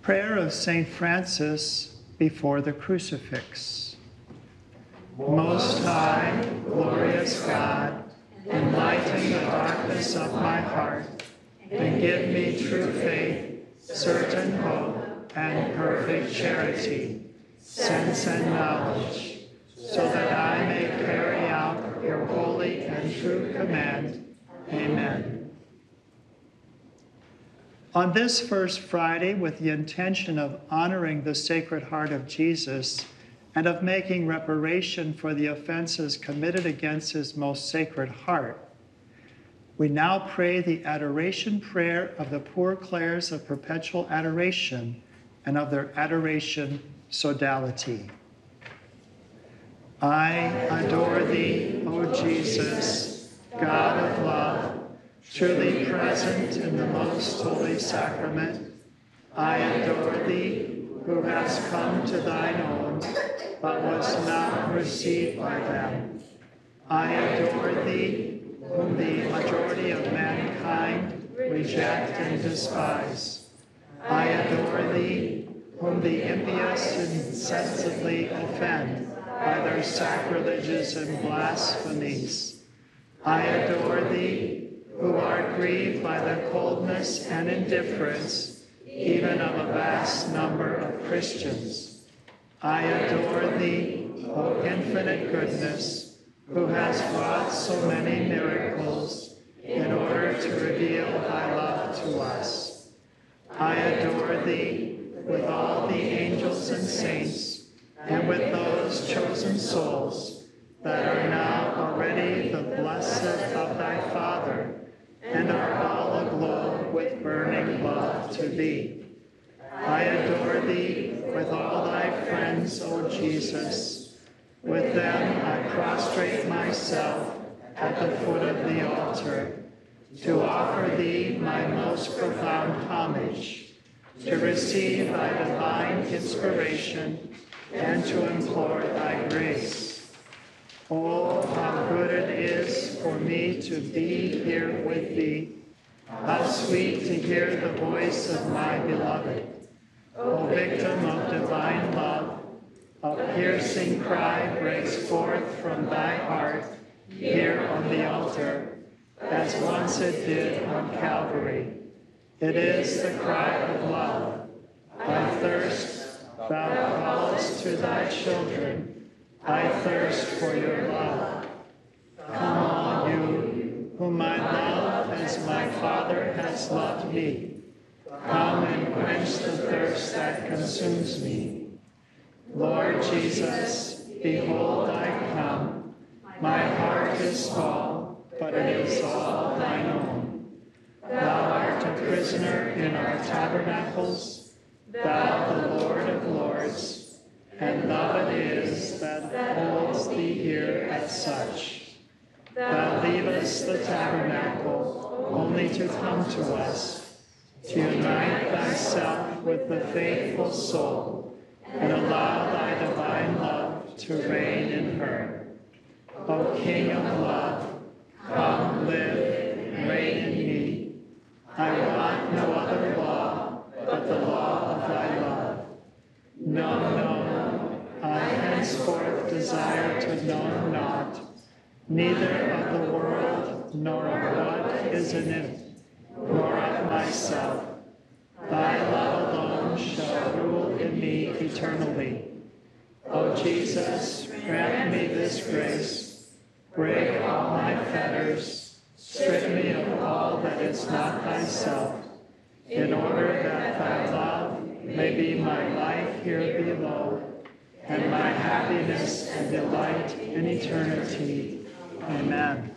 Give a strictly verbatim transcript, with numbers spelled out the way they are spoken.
Prayer of Saint Francis before the Crucifix. Most high, glorious God, enlighten the darkness of my heart, and give me true faith, certain hope, and perfect charity, sense and knowledge, so that I may carry out your holy and true command. Amen. On this first Friday, with the intention of honoring the Sacred Heart of Jesus and of making reparation for the offenses committed against his most sacred heart, we now pray the adoration prayer of the Poor Clares of Perpetual Adoration and of their adoration sodality. I adore thee, O Jesus, God of love, truly present in the most holy sacrament. I adore thee, who hast come to thine own, but was not received by them. I adore thee, whom the majority of mankind reject and despise. I adore thee, whom the impious insensibly offend by their sacrileges and blasphemies. I adore thee, who art grieved by the coldness and indifference even of a vast number of Christians. I adore thee, O infinite goodness, who has wrought so many miracles in order to reveal thy love to us. I adore thee with all the angels and saints, and with those chosen souls that are now already the blessed of thy Father, and are all aglow with burning love to thee. I adore thee with all thy friends, O Jesus. With them I prostrate myself at the foot of the altar, to offer thee my most profound homage, to receive thy divine inspiration, and to implore thy grace. Oh, how good it is for me to be here with thee. How sweet to hear the voice of my beloved. O victim of divine love, a piercing cry breaks forth from thy heart here on the altar, as once it did on Calvary. It is the cry of love. I thirst, thou callest to thy children. I thirst for your love. Come on, you, whom I love as my Father has loved me. Come and quench the thirst that consumes me. Lord Jesus, behold, I come. My heart is small, but it is all thine own. Thou art a prisoner in our tabernacles, thou the Lord of lords, and love it is that holds thee here as such. Thou leavest the tabernacle only to come to us, to unite thyself with the faithful soul, and allow thy divine love to reign in her. O King of love, come live and reign in me. I want no other law but the law of thy love. No, no, I henceforth desire to know naught, neither of the world, nor of what is in it, nor of myself. Thy love alone shall rule in me eternally. O Jesus, grant me this grace. Break all my fetters. Strip me of all that is not thyself, in order that thy love may be my life here below, and my happiness and delight in eternity. Amen.